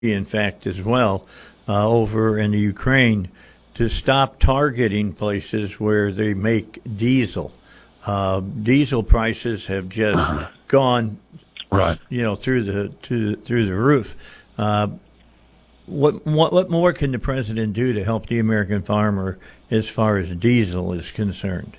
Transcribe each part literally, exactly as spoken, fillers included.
in fact, as well, uh, over in the Ukraine to stop targeting places where they make diesel. Uh, diesel prices have just uh-huh. gone, right? You know, through the to, through the roof. Uh, what what what more can the president do to help the American farmer as far as diesel is concerned?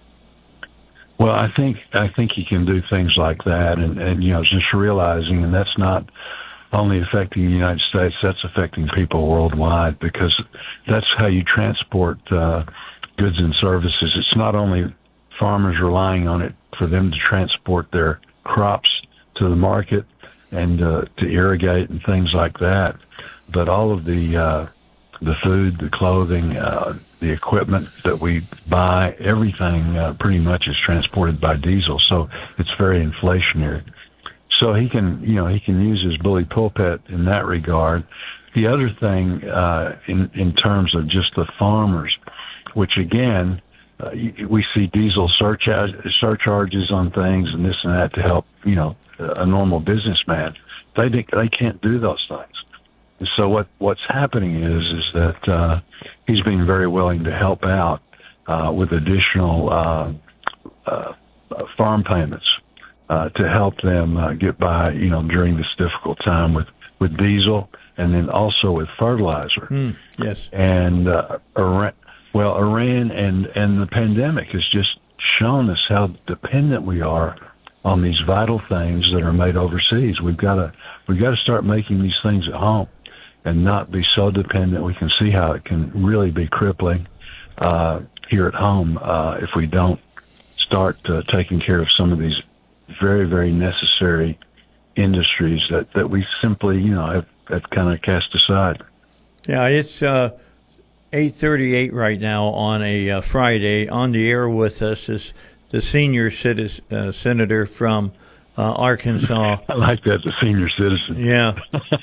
Well, I think I think he can do things like that, and, and you know, just realizing, and that's not only affecting the United States, that's affecting people worldwide, because that's how you transport uh, goods and services. It's not only farmers relying on it for them to transport their crops to the market and uh, to irrigate and things like that, but all of the uh, the food, the clothing, uh, the equipment that we buy, everything uh, pretty much is transported by diesel. So it's very inflationary. So he can, you know, he can use his bully pulpit in that regard. The other thing, uh, in, in terms of just the farmers, which again, uh, we see diesel surcharge, surcharges on things and this and that to help, you know, a normal businessman. They they can't do those things. And so what, what's happening is, is that, uh, he's being very willing to help out, uh, with additional, uh, uh, farm payments. Uh, to help them uh, get by, you know, during this difficult time with, with diesel, and then also with fertilizer. Mm, yes. And uh, Iran, well, Iran and and the pandemic has just shown us how dependent we are on these vital things that are made overseas. We've got to we've got to start making these things at home, and not be so dependent. We can see how it can really be crippling uh, here at home uh, if we don't start uh, taking care of some of these very, very necessary industries that, that we simply, you know, have, have kind of cast aside. Yeah, it's uh, eight thirty-eight right now on a uh, Friday. On the air with us is the senior citizen, uh, senator from uh, Arkansas. I like that, the senior citizen. Yeah,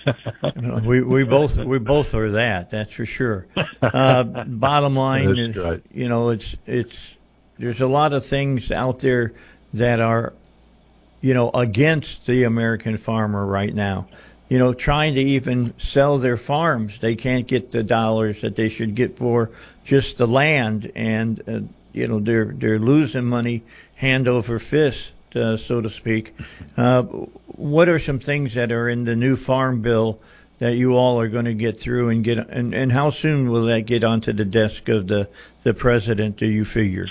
we we both we both are that. That's for sure. Uh, bottom line is, right. you know, it's it's there's a lot of things out there that are, you know, against the American farmer right now. You know, trying to even sell their farms. They can't get the dollars that they should get for just the land. And, uh, you know, they're, they're losing money hand over fist, uh, so to speak. Uh, what are some things that are in the new farm bill that you all are going to get through and get, and, and how soon will that get onto the desk of the, the president, do you figure?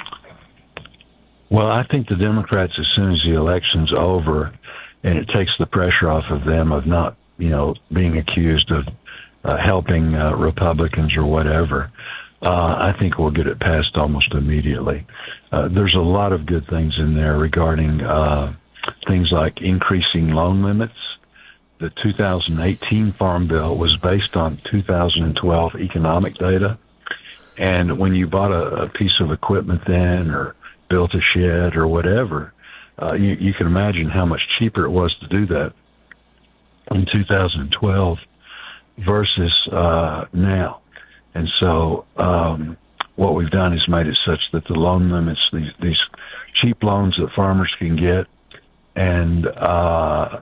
Well, I think the Democrats, as soon as the election's over and it takes the pressure off of them of not, you know, being accused of uh, helping uh, Republicans or whatever, uh, I think we'll get it passed almost immediately. Uh, there's a lot of good things in there regarding uh, things like increasing loan limits. The two thousand eighteen Farm Bill was based on two thousand twelve economic data. And when you bought a, a piece of equipment then, or built a shed or whatever, uh, you, you can imagine how much cheaper it was to do that in two thousand twelve versus uh, now. And so um, what we've done is made it such that the loan limits, these, these cheap loans that farmers can get, and uh,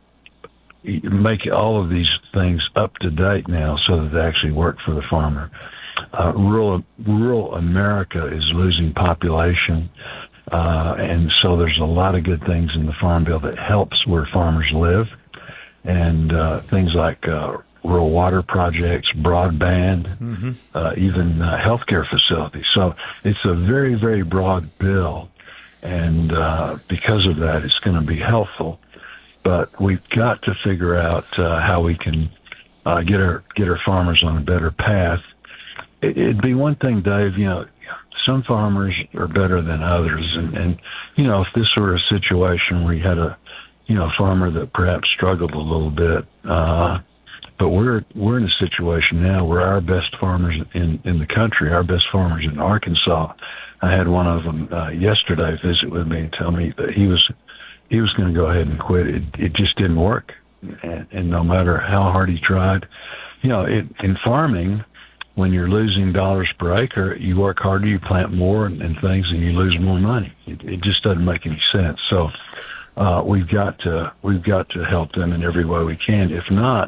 make all of these things up to date now so that they actually work for the farmer. Uh, rural, rural America is losing population, uh, and so there's a lot of good things in the Farm Bill that helps where farmers live, and uh, things like uh, rural water projects, broadband, mm-hmm. uh, even uh, healthcare facilities. So it's a very, very broad bill, and uh, because of that, it's going to be helpful. But we've got to figure out uh, how we can uh, get our get our farmers on a better path. It'd be one thing, Dave, you know, some farmers are better than others. And, and, you know, if this were a situation where you had a, you know, a farmer that perhaps struggled a little bit, uh, but we're, we're in a situation now where our best farmers in, in the country, our best farmers in Arkansas, I had one of them, uh, yesterday visit with me and tell me that he was, he was going to go ahead and quit. It, it just didn't work. And, and no matter how hard he tried, you know, it, in farming, when you're losing dollars per acre, you work harder, you plant more and, and things, and you lose more money. It, it just doesn't make any sense. So uh, we've got to we've got to help them in every way we can. If not,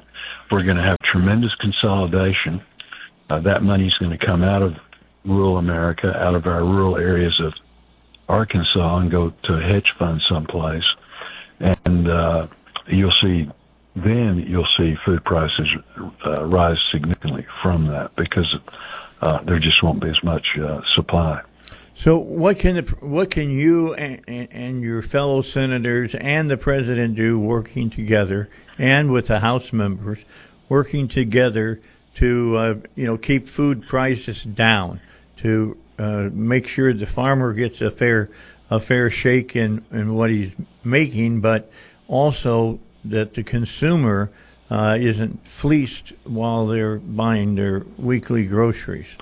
we're going to have tremendous consolidation. Uh, that money's going to come out of rural America, out of our rural areas of Arkansas, and go to a hedge fund someplace. And uh, you'll see, then you'll see food prices uh, rise significantly from that, because uh, there just won't be as much uh, supply. So what can the, what can you and, and your fellow senators and the president do, working together, and with the House members working together to uh, you know keep food prices down, to uh, make sure the farmer gets a fair a fair shake in, in what he's making, but also that the consumer uh, isn't fleeced while they're buying their weekly groceries?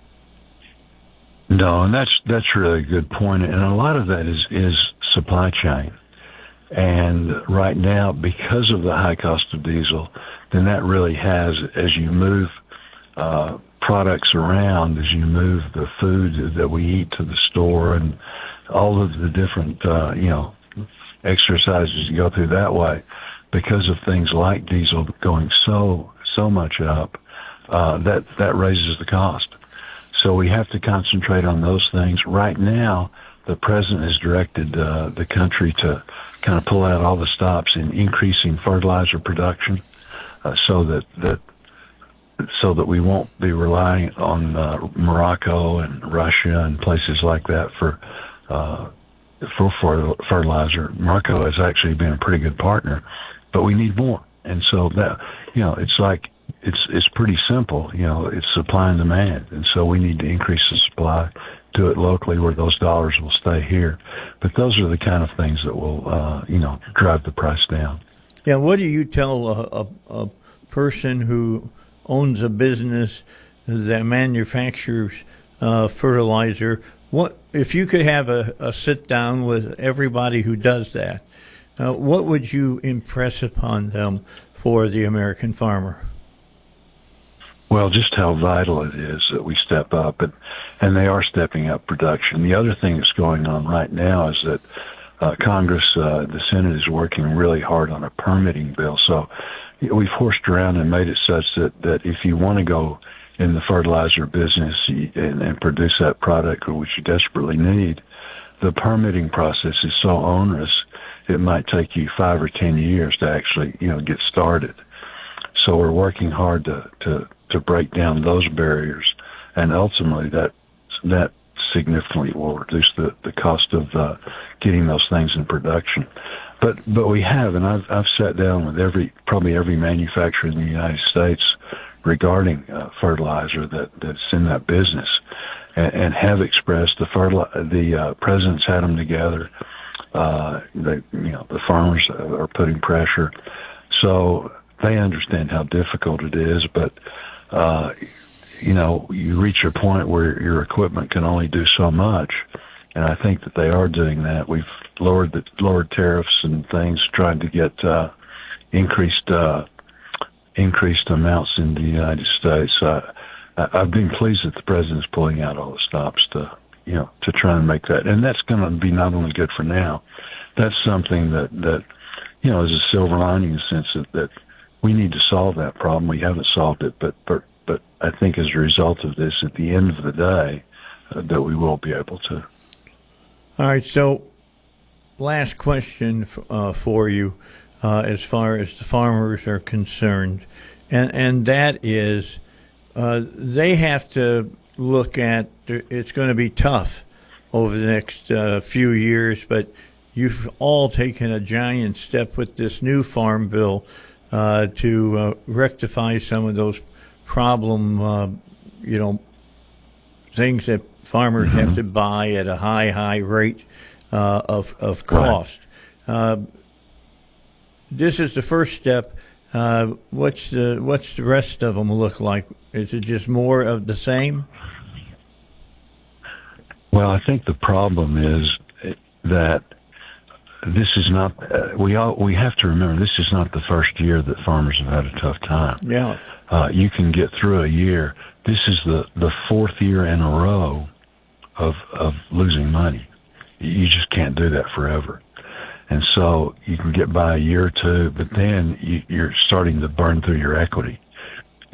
No, and that's that's really a good point, and a lot of that is is supply chain. And right now, because of the high cost of diesel, then that really has, as you move uh, products around, as you move the food that we eat to the store, and all of the different uh, you know exercises you go through that way, because of things like diesel going so so much up, uh, that that raises the cost. So we have to concentrate on those things. Right now, the president has directed uh, the country to kind of pull out all the stops in increasing fertilizer production, uh, so that, that so that we won't be relying on uh, Morocco and Russia and places like that for uh, for, for fertilizer. Morocco has actually been a pretty good partner, but we need more. And so that, you know, it's like, It's it's pretty simple, you know. It's supply and demand, and so we need to increase the supply, do it locally where those dollars will stay here. But those are the kind of things that will, uh, you know, drive the price down. Yeah. What do you tell a, a, a person who owns a business that manufactures uh, fertilizer? What if you could have a, a sit down with everybody who does that? Uh, what would you impress upon them for the American farmer? Well, just how vital it is that we step up, and, and they are stepping up production. The other thing that's going on right now is that uh, Congress, uh, the Senate, is working really hard on a permitting bill. So we've horsed around and made it such that, that if you want to go in the fertilizer business and, and produce that product, which you desperately need, the permitting process is so onerous, it might take you five or ten years to actually, you know, get started. So we're working hard to, to, to break down those barriers, and ultimately that that significantly will reduce the, the cost of uh, getting those things in production. But but we have, and I've I've sat down with every probably every manufacturer in the United States regarding uh, fertilizer that, that's in that business, and, and have expressed the fertili- the uh, presidents had them together. Uh, they you know the farmers are putting pressure, so they understand how difficult it is, but, uh, you know, you reach a point where your equipment can only do so much. And I think that they are doing that. We've lowered the, lowered tariffs and things, trying to get, uh, increased, uh, increased amounts in the United States. Uh, I've been pleased that the president's pulling out all the stops to, you know, to try and make that. And that's going to be not only good for now, that's something that, that, you know, is a silver lining in the sense that, that we need to solve that problem. We haven't solved it, but but, but I think as a result of this, at the end of the day, uh, that we will be able to. All right, so last question f- uh, for you uh, as far as the farmers are concerned, and, and that is uh, they have to look at, it's going to be tough over the next uh, few years, but you've all taken a giant step with this new farm bill Uh, to uh, rectify some of those problem, uh, you know, things that farmers mm-hmm. have to buy at a high, high rate uh, of of cost. Right. Uh, this is the first step. Uh, what's the what's the rest of them look like? Is it just more of the same? Well, I think the problem is that this is not, uh, we all, we have to remember, this is not the first year that farmers have had a tough time. Yeah. Uh, you can get through a year. This is the, the fourth year in a row of, of losing money. You just can't do that forever. And so you can get by a year or two, but then you, you're starting to burn through your equity.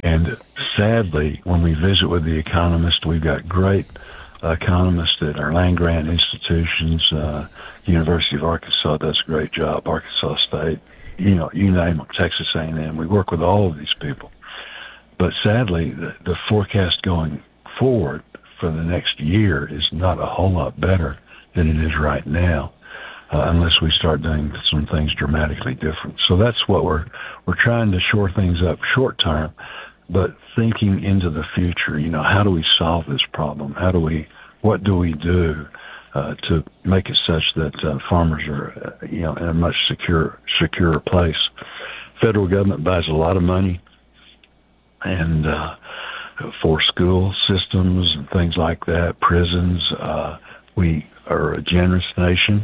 And sadly, when we visit with the economists, we've got great economists at our land-grant institutions. Uh, University of Arkansas does a great job, Arkansas State, you know, you name them, Texas A and M. We work with all of these people. But sadly, the, the forecast going forward for the next year is not a whole lot better than it is right now, uh, unless we start doing some things dramatically different. So that's what we're we're trying to shore things up short term, but thinking into the future. You know, how do we solve this problem? How do we? What do we do uh, to make it such that uh, farmers are, uh, you know, in a much secure secure place? Federal government buys a lot of money, and uh, for school systems and things like that, prisons. Uh, we are a generous nation.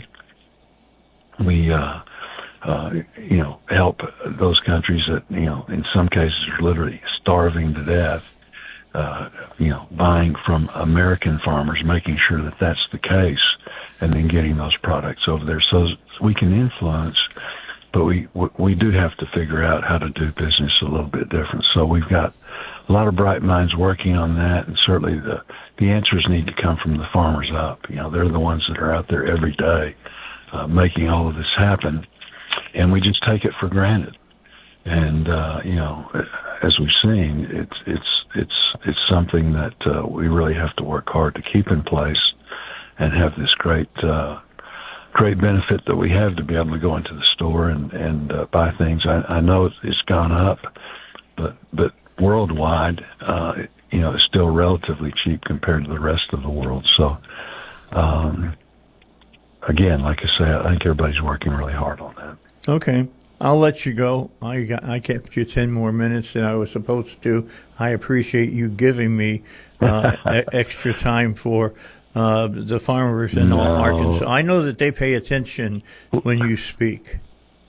We, uh, uh, you know, help those countries that, you know, in some cases are literally starving to death, uh, you know, buying from American farmers, making sure that that's the case, and then getting those products over there. So we can influence, but we, we do have to figure out how to do business a little bit different. So we've got a lot of bright minds working on that, and certainly the, the answers need to come from the farmers up. You know, they're the ones that are out there every day uh, making all of this happen, and we just take it for granted. And, uh, you know, as we've seen, it's, it's, it's, it's something that uh, we really have to work hard to keep in place and have this great, uh, great benefit that we have to be able to go into the store and, and uh, buy things. I, I know it's, it's gone up, but, but worldwide, uh, you know, it's still relatively cheap compared to the rest of the world. So, um, again, like I say, I think everybody's working really hard on that. Okay. I'll let you go. I got, I kept you ten more minutes than I was supposed to. I appreciate you giving me uh, extra time for uh, the farmers in no. Arkansas. I know that they pay attention when you speak.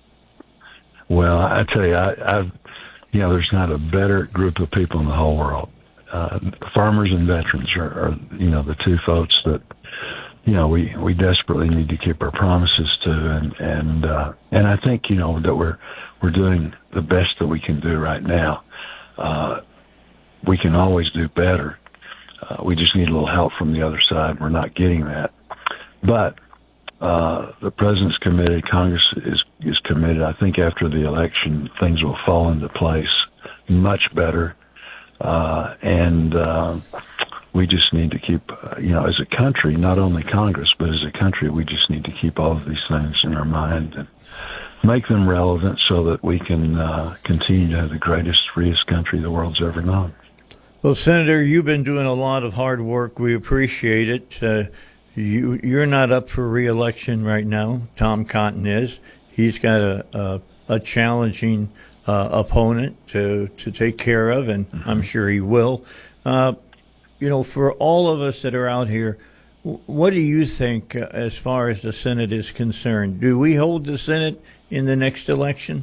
Well, I tell you, I, I've, you know, there's not a better group of people in the whole world. Uh, farmers and veterans are, are, you know, the two folks that, you know, we, we desperately need to keep our promises to, and and uh, and I think, you know, that we're we're doing the best that we can do right now. Uh, we can always do better. Uh, we just need a little help from the other side. We're not getting that, but uh, the president's committed. Congress is is committed. I think after the election, things will fall into place much better, uh, and. Uh, We just need to keep, uh, you know, as a country, not only Congress, but as a country, we just need to keep all of these things in our mind and make them relevant so that we can uh, continue to have the greatest, freest country the world's ever known. Well, Senator, you've been doing a lot of hard work. We appreciate it. Uh, you, you're not up for re-election right now. Tom Cotton is. He's got a, a, a challenging uh, opponent to, to take care of, and mm-hmm. I'm sure he will. Uh, You know, for all of us that are out here, what do you think uh, as far as the Senate is concerned? Do we hold the Senate in the next election?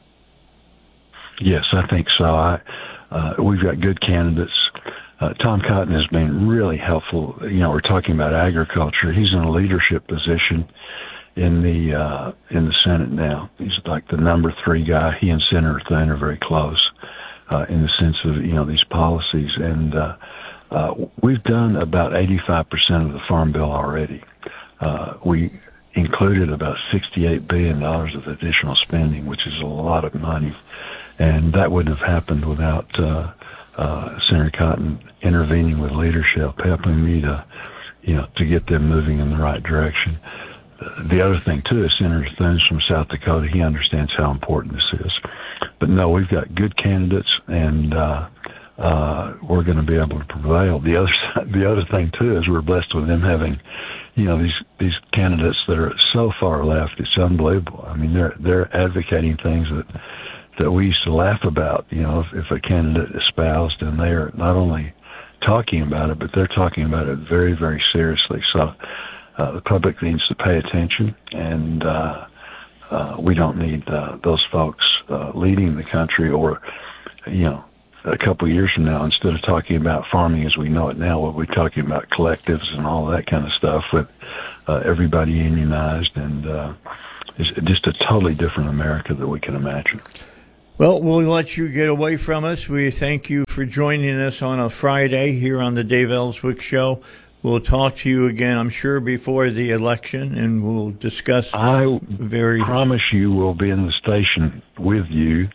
Yes, I think so. I, uh, we've got good candidates. Uh, Tom Cotton has been really helpful. You know, we're talking about agriculture. He's in a leadership position in the uh, in the Senate now. He's like the number three guy. He and Senator Thune are very close uh, in the sense of, you know, these policies. And uh, Uh, we've done about eighty-five percent of the Farm Bill already. Uh, we included about sixty-eight billion dollars of additional spending, which is a lot of money. And that wouldn't have happened without uh, uh, Senator Cotton intervening with leadership, helping me to, you know, to get them moving in the right direction. Uh, the other thing, too, is Senator Thune's from South Dakota. He understands how important this is. But, no, we've got good candidates, and uh Uh, we're going to be able to prevail. The other the other thing too is we're blessed with them having, you know, these these candidates that are so far left. It's unbelievable. I mean, they're they're advocating things that that we used to laugh about. You know, if, if a candidate espoused, and they are not only talking about it, but they're talking about it very, very seriously. So uh, the public needs to pay attention, and uh, uh, we don't need uh, those folks uh, leading the country, or, you know, a couple of years from now, instead of talking about farming as we know it now, we'll be talking about collectives and all that kind of stuff with uh, everybody unionized, and uh, it's just a totally different America that we can imagine. Well, we'll let you get away from us. We thank you for joining us on a Friday here on the Dave Ellswick Show. We'll talk to you again, I'm sure, before the election, and we'll discuss. I very promise you we'll be in the station with you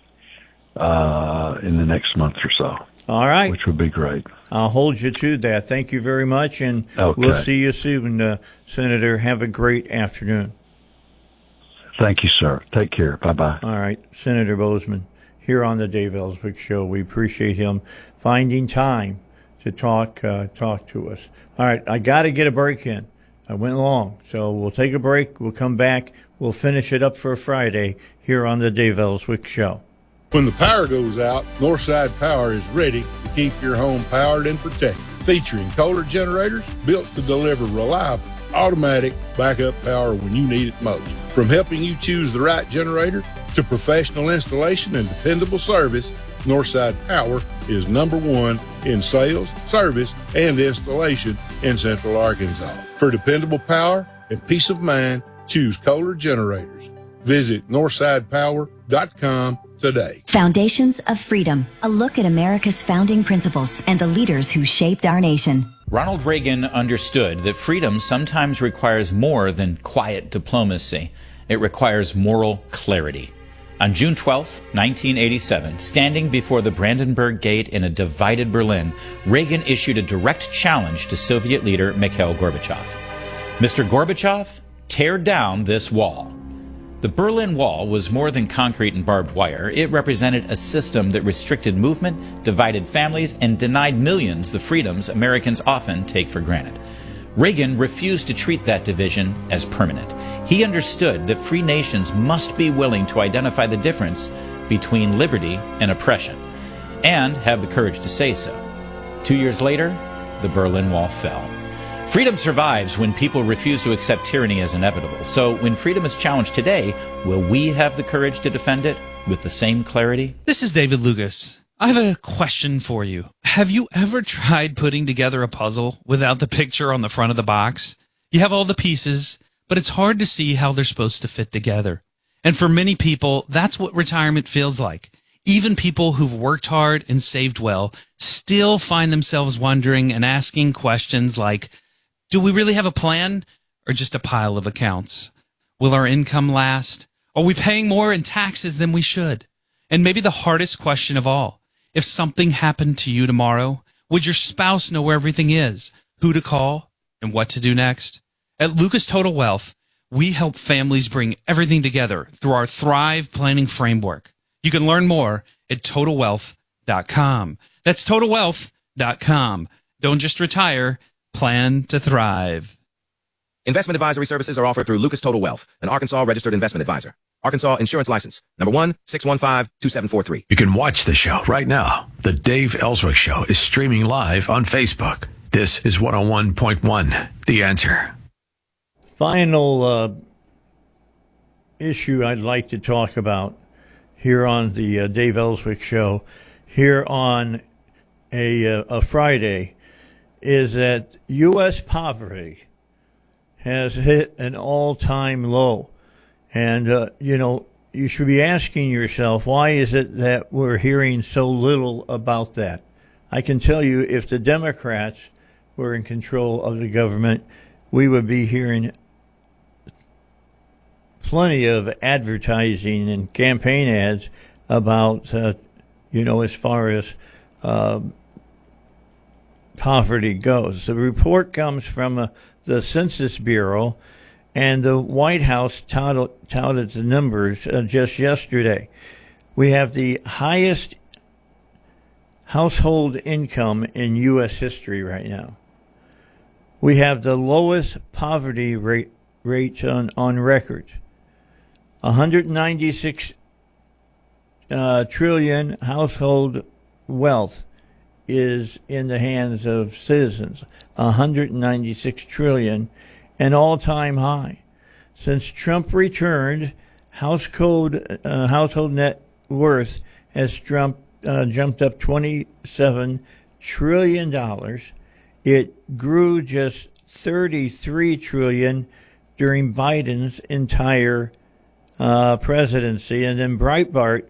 uh, in the next month or so. All right. Which would be great. I'll hold you to that. Thank you very much, and okay. We'll see you soon, uh, Senator. Have a great afternoon. Thank you, sir. Take care. Bye-bye. All right. Senator Boozman here on the Dave Ellswick Show. We appreciate him finding time to talk uh, talk to us. All right, I got to get a break in. I went long, so we'll take a break. We'll come back. We'll finish it up for a Friday here on the Dave Ellswick Show. When the power goes out, Northside Power is ready to keep your home powered and protected. Featuring Kohler generators built to deliver reliable, automatic backup power when you need it most. From helping you choose the right generator to professional installation and dependable service, Northside Power is number one in sales, service, and installation in Central Arkansas. For dependable power and peace of mind, choose Kohler Generators. Visit northside power dot com today. Foundations of Freedom, a look at America's founding principles and the leaders who shaped our nation. Ronald Reagan understood that freedom sometimes requires more than quiet diplomacy. It requires moral clarity. On June twelfth, nineteen eighty-seven, standing before the Brandenburg Gate in a divided Berlin, Reagan issued a direct challenge to Soviet leader Mikhail Gorbachev. Mister Gorbachev, tear down this wall. The Berlin Wall was more than concrete and barbed wire. It represented a system that restricted movement, divided families, and denied millions the freedoms Americans often take for granted. Reagan refused to treat that division as permanent. He understood that free nations must be willing to identify the difference between liberty and oppression, and have the courage to say so. Two years later, the Berlin Wall fell. Freedom survives when people refuse to accept tyranny as inevitable. So when freedom is challenged today, will we have the courage to defend it with the same clarity? This is David Lucas. I have a question for you. Have you ever tried putting together a puzzle without the picture on the front of the box? You have all the pieces, but it's hard to see how they're supposed to fit together. And for many people, that's what retirement feels like. Even people who've worked hard and saved well still find themselves wondering and asking questions like, do we really have a plan or just a pile of accounts? Will our income last? Are we paying more in taxes than we should? And maybe the hardest question of all, if something happened to you tomorrow, would your spouse know where everything is, who to call, and what to do next? At Lucas Total Wealth, we help families bring everything together through our Thrive Planning Framework. You can learn more at total wealth dot com. That's total wealth dot com. Don't just retire, plan to thrive. Investment advisory services are offered through Lucas Total Wealth, an Arkansas registered investment advisor. Arkansas Insurance License, number one, six one five, two seven four three. You can watch the show right now. The Dave Ellswick Show is streaming live on Facebook. This is one oh one point one, The Answer. Final uh, issue I'd like to talk about here on the uh, Dave Ellswick Show, here on a, uh, a Friday, is that U S poverty has hit an all-time low. And, uh, you know, you should be asking yourself, why is it that we're hearing so little about that? I can tell you, if the Democrats were in control of the government, we would be hearing plenty of advertising and campaign ads about, uh, you know, as far as uh, poverty goes. The report comes from uh, the Census Bureau, and the White House touted, touted the numbers uh, just yesterday. We have the highest household income in U S history right now. We have the lowest poverty rate rates on, on record. one hundred ninety-six uh, trillion household wealth is in the hands of citizens. one hundred ninety-six trillion, an all-time high. Since Trump returned, household uh, household net worth has jumped uh, jumped up twenty-seven trillion dollars. It grew just thirty-three trillion dollars during Biden's entire uh, presidency. And then Breitbart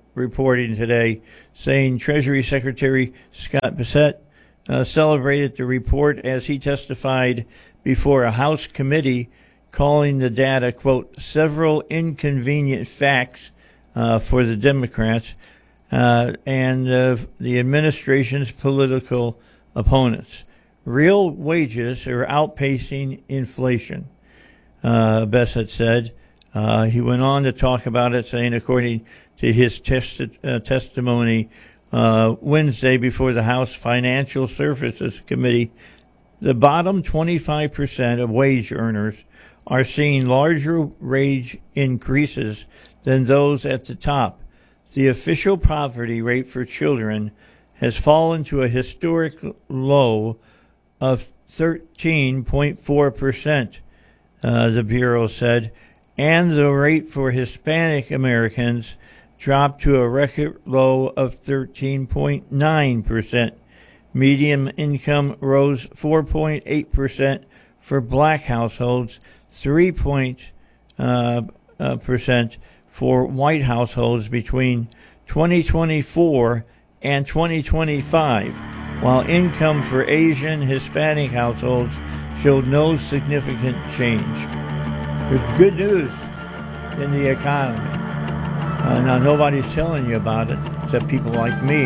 reporting today, saying Treasury Secretary Scott Bessent uh, celebrated the report as he testified before a House committee, calling the data, quote, several inconvenient facts uh, for the Democrats uh, and uh, the administration's political opponents. Real wages are outpacing inflation, uh, Bessent said. Uh, he went on to talk about it, saying, according to his testi- uh, testimony uh, Wednesday before the House Financial Services Committee, the bottom twenty-five percent of wage earners are seeing larger wage increases than those at the top. The official poverty rate for children has fallen to a historic low of thirteen point four percent, uh, the Bureau said, and the rate for Hispanic Americans dropped to a record low of thirteen point nine percent. Median income rose four point eight percent for black households, three point uh, uh, percent for white households between twenty twenty-four and twenty twenty-five, while income for Asian Hispanic households showed no significant change. There's good news in the economy. Uh, now, nobody's telling you about it except people like me.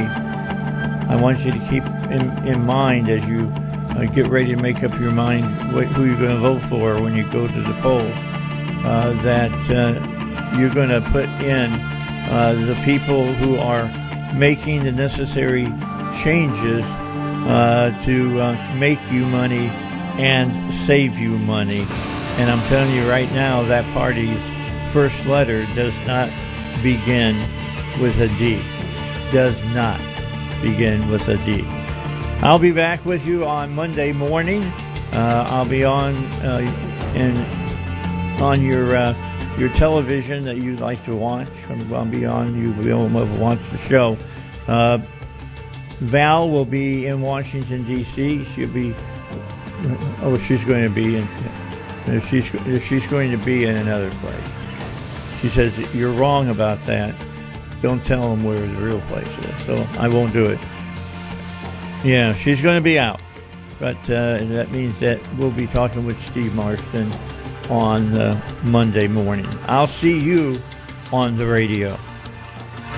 I want you to keep in, in mind as you uh, get ready to make up your mind what, who you're going to vote for when you go to the polls, uh, that uh, you're going to put in uh, the people who are making the necessary changes uh, to uh, make you money and save you money. And I'm telling you right now, that party's first letter does not begin with a D. Does not begin with a D. I'll be back with you on Monday morning. Uh, I'll be on uh, in on your uh, your television that you like to watch. I'll be on. You will be able to watch the show. Uh, Val will be in Washington D C She'll be. Oh, she's going to be in. She's she's going to be in another place. She says, you're wrong about that. Don't tell them where the real place is. So I won't do it. Yeah, she's going to be out. But uh, that means that we'll be talking with Steve Marston on uh, Monday morning. I'll see you on the radio.